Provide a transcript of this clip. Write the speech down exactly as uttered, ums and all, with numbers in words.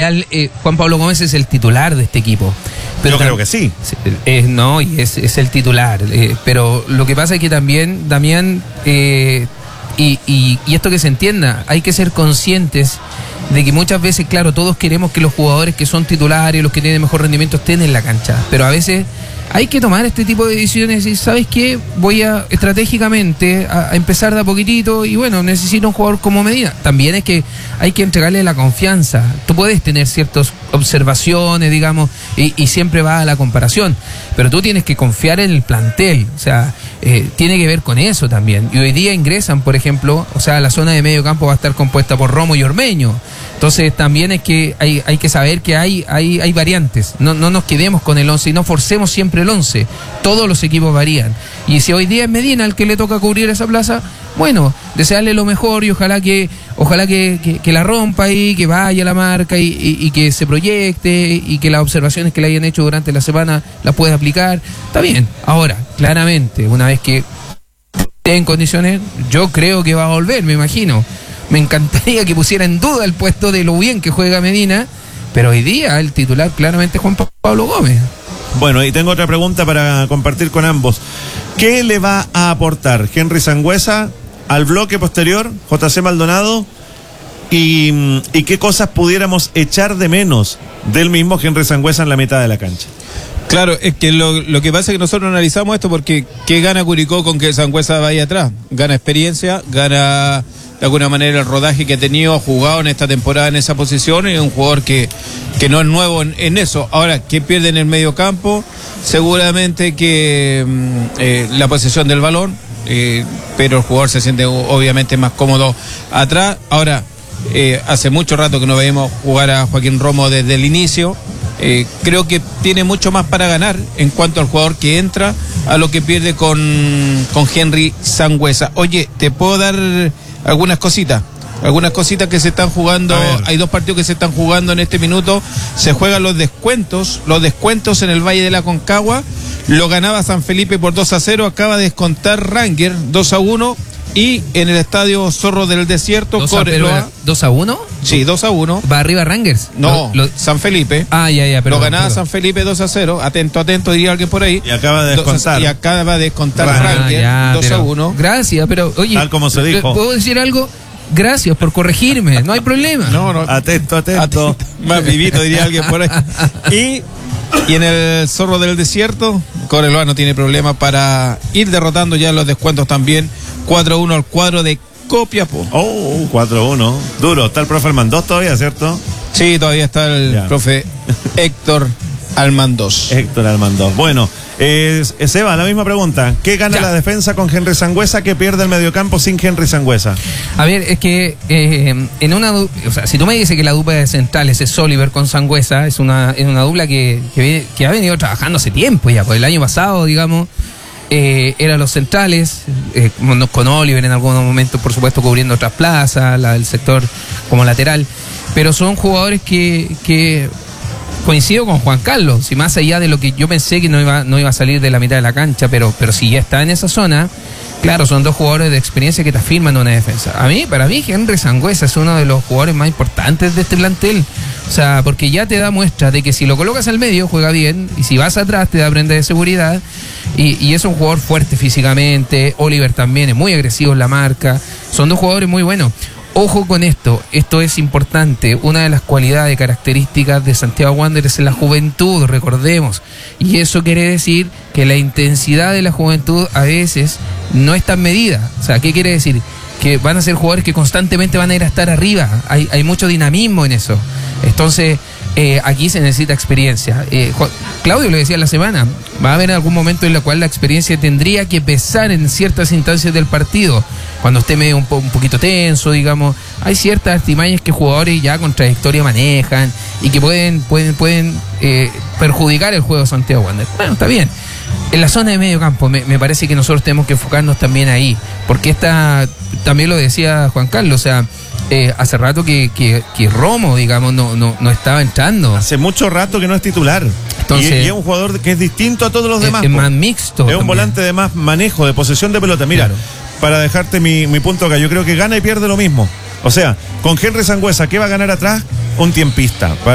general eh, Juan Pablo Gómez es el titular de este equipo. Pero yo creo que sí. Eh, no, y es, es el titular. Eh, pero lo que pasa es que también, Damián, eh, y, y, y esto que se entienda, hay que ser conscientes de que muchas veces, claro, todos queremos que los jugadores que son titulares, los que tienen mejor rendimiento, estén en la cancha. Pero a veces hay que tomar este tipo de decisiones y, ¿sabes qué? Voy a estratégicamente a, a empezar de a poquitito y bueno, necesito un jugador como Medina. También es que hay que entregarle la confianza. Tú puedes tener ciertas observaciones, digamos, y, y siempre va a la comparación, pero tú tienes que confiar en el plantel. O sea, eh, tiene que ver con eso también. Y hoy día ingresan, por ejemplo, o sea, la zona de medio campo va a estar compuesta por Romo y Ormeño. Entonces también es que hay, hay que saber que hay, hay, hay variantes. No, no nos quedemos con el once y no forcemos siempre el once. Todos los equipos varían. Y si hoy día es Medina el que le toca cubrir esa plaza, bueno, desearle lo mejor y ojalá que ojalá que, que, que la rompa ahí, que vaya a la marca y, y, y que se proyecte y que las observaciones que le hayan hecho durante la semana las pueda aplicar. Está bien. Ahora, claramente, una vez que esté en condiciones, yo creo que va a volver, me imagino. Me encantaría que pusiera en duda el puesto de lo bien que juega Medina, pero hoy día el titular claramente es Juan Pablo Gómez. Bueno, y tengo otra pregunta para compartir con ambos. ¿Qué le va a aportar Henry Sangüesa al bloque posterior, J C Maldonado? Y, y qué cosas pudiéramos echar de menos del mismo Henry Sangüesa en la mitad de la cancha. Claro, es que lo, lo que pasa es que nosotros analizamos esto porque ¿qué gana Curicó con que Sangüesa vaya atrás? Gana experiencia, gana de alguna manera el rodaje que ha tenido, ha jugado en esta temporada en esa posición, y es un jugador que, que no es nuevo en, en eso. Ahora, ¿qué pierde en el medio campo? Seguramente que eh, la posesión del balón, eh, pero el jugador se siente obviamente más cómodo atrás. Ahora, eh, hace mucho rato que no veíamos jugar a Joaquín Romo desde el inicio. Eh, creo que tiene mucho más para ganar en cuanto al jugador que entra a lo que pierde con, con Henry Sangüesa. Oye, ¿te puedo dar algunas cositas? Algunas cositas que se están jugando. Hay dos partidos que se están jugando en este minuto. Se juegan los descuentos. Los descuentos en el Valle de la Concagua. Lo ganaba San Felipe por dos a cero. Acaba de descontar Ranger dos a uno. Y en el estadio Zorro del Desierto, Cobreloa. ¿dos a uno? Sí, dos a uno. ¿Va arriba Rangers? No, lo, lo... San Felipe. Ah, ya, ya, pero. Lo ganaba San Felipe dos a cero. Atento, atento, diría alguien por ahí. Y acaba de descontar. Y acaba de descontar ah, Ranger ya, dos a uno. Gracias, pero oye. Tal como se dijo. ¿Puedo decir algo? Gracias por corregirme, no hay problema. No, no. Atento, atento. atento. Más vivito, diría alguien por ahí. Y. Y en el Zorro del Desierto, Cobreloa no tiene problema para ir derrotando ya los descuentos también. cuatro a uno al cuadro de Copiapó. Oh, cuatro a uno. Duro. Está el profe Almandós todavía, ¿cierto? Sí, todavía está el ya. profe Héctor Almandós. Héctor Almandós. Bueno, eh, Seba, la misma pregunta. ¿Qué gana ya. la defensa con Henry Sangüesa? ¿Qué pierde el mediocampo sin Henry Sangüesa? A ver, es que eh, en una, o sea, si tú me dices que la dupla de centrales es Oliver con Sangüesa, es una, es una dupla que, que, viene, que ha venido trabajando hace tiempo ya, pues el año pasado, digamos, eh, eran los centrales, eh, con Oliver en algunos momentos, por supuesto, cubriendo otras plazas, la del sector como lateral, pero son jugadores que, que coincido con Juan Carlos, y más allá de lo que yo pensé que no iba, no iba a salir de la mitad de la cancha, pero, pero si ya está en esa zona, claro, son dos jugadores de experiencia que te afirman una defensa. A mí, para mí, Henry Sangüesa es uno de los jugadores más importantes de este plantel. O sea, porque ya te da muestra de que si lo colocas al medio, juega bien, y si vas atrás, te da prenda de seguridad, y, y es un jugador fuerte físicamente. Oliver también es muy agresivo en la marca. Son dos jugadores muy buenos. Ojo con esto, esto es importante. Una de las cualidades, características de Santiago Wanderers es la juventud, recordemos. Y eso quiere decir que la intensidad de la juventud a veces no es tan medida. O sea, ¿qué quiere decir? Que van a ser jugadores que constantemente van a ir a estar arriba. Hay, hay mucho dinamismo en eso. Entonces, eh, aquí se necesita experiencia. Eh, Claudio lo decía en la semana, va a haber algún momento en el cual la experiencia tendría que pesar en ciertas instancias del partido. Cuando esté medio un, po un poquito tenso, digamos, hay ciertas artimañas que jugadores ya con trayectoria manejan y que pueden pueden pueden eh, perjudicar el juego de Santiago Wanderers. Bueno, está bien. En la zona de medio campo me, me parece que nosotros tenemos que enfocarnos también ahí, porque esta, también lo decía Juan Carlos, o sea, eh, hace rato que, que, que Romo, digamos, no, no, no estaba entrando. Hace mucho rato que no es titular. Entonces, y, y es un jugador que es distinto a todos los demás. Es, es más mixto. Es un también. volante de más manejo, de posesión de pelota. Mira, claro. Para dejarte mi, mi punto acá, yo creo que gana y pierde lo mismo. O sea, con Henry Sangüesa, ¿qué va a ganar atrás? Un tiempista.